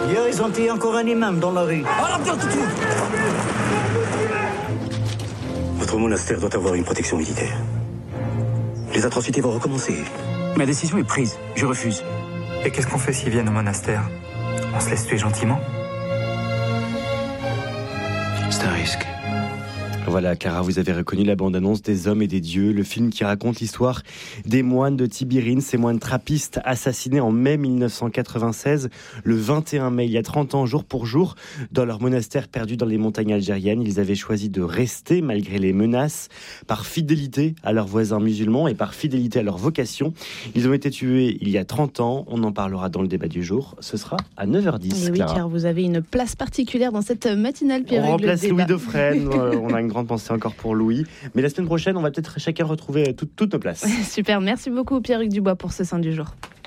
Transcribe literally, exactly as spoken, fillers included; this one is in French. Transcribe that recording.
Hier, ils ont tué encore un imam dans la rue. Votre monastère doit avoir une protection militaire. Les atrocités vont recommencer. Ma décision est prise. Je refuse. Et qu'est-ce qu'on fait s'ils viennent au monastère? On se laisse tuer gentiment? C'est un risque. Voilà, Cara, vous avez reconnu la bande-annonce des Hommes et des Dieux, le film qui raconte l'histoire des moines de Tibérine, ces moines trappistes assassinés en mai mille neuf cent quatre-vingt-seize, le vingt et un mai, il y a trente ans, jour pour jour, dans leur monastère perdu dans les montagnes algériennes. Ils avaient choisi de rester malgré les menaces, par fidélité à leurs voisins musulmans et par fidélité à leur vocation. Ils ont été tués il y a trente ans, on en parlera dans le débat du jour, ce sera à neuf heures dix. Et oui, Clara. car vous avez une place particulière dans cette matinale, Pierre. On remplace Louis Dauphren, on a une grande pensée encore pour Louis. Mais la semaine prochaine, on va peut-être chacun retrouver toutes, toutes nos places. Super, merci beaucoup Pierre-Hugues Dubois pour ce sein du jour.